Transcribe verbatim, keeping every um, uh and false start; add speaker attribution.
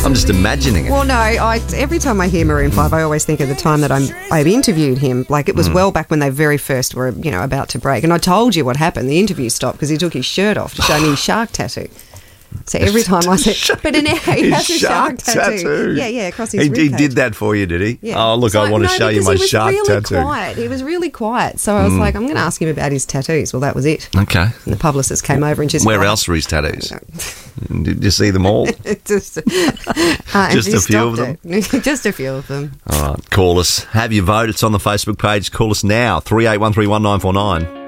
Speaker 1: I'm just imagining it.
Speaker 2: Well, no, I, every time I hear Maroon five, I always think of the time that I'm, I've interviewed him. Like, it was
Speaker 1: Mm.
Speaker 2: well back when they very first were, you know, about to break. And I told you what happened. The interview stopped because he took his shirt off to show me his shark tattoo. So every time I said, but in, he has
Speaker 1: His
Speaker 2: a shark,
Speaker 1: shark
Speaker 2: tattoo.
Speaker 1: tattoo.
Speaker 2: Yeah, yeah, across his
Speaker 1: He,
Speaker 2: rib
Speaker 1: he
Speaker 2: cage.
Speaker 1: did that for you, did he?
Speaker 2: Yeah.
Speaker 1: Oh, look,
Speaker 2: So,
Speaker 1: I want to
Speaker 2: no,
Speaker 1: show you
Speaker 2: because
Speaker 1: my
Speaker 2: he was
Speaker 1: shark
Speaker 2: really
Speaker 1: tattoo.
Speaker 2: Quiet. He was really quiet. So I was
Speaker 1: Mm.
Speaker 2: like, I'm going to ask him about his tattoos. Well, that was it.
Speaker 1: Okay.
Speaker 2: And the publicist came over and she said,
Speaker 1: Where
Speaker 2: "Oh,
Speaker 1: else were his tattoos? Did you see them all?
Speaker 2: just, uh, and
Speaker 1: Just
Speaker 2: she
Speaker 1: a few of
Speaker 2: stopped it. Just a few of them.
Speaker 1: All right, call us. Have your vote. It's on the Facebook page. Call us now, three eight one three one nine four nine.